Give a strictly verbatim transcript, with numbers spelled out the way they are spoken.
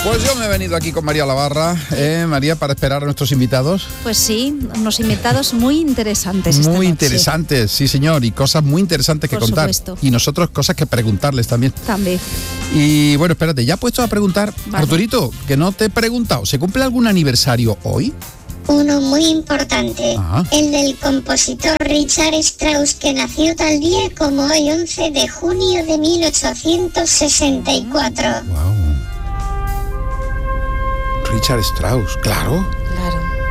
Pues yo me he venido aquí con María Lavarra, ¿eh, María, para esperar a nuestros invitados? Pues sí, unos invitados muy interesantes esta Muy noche. interesantes, sí señor, y cosas muy interesantes que Por contar. supuesto. Y nosotros cosas que preguntarles también. También. Y bueno, espérate, ya puesto a preguntar, Vale. Arturito, que no te he preguntado, ¿se cumple algún aniversario hoy? Uno muy importante, Ah. el del compositor Richard Strauss, que nació tal día como hoy, once de junio de mil ochocientos sesenta y cuatro. Wow. Richard Strauss, claro.